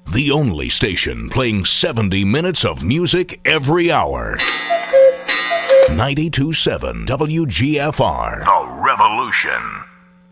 The only station playing 70 minutes of music every hour. 92.7 WGFR. The Revolution.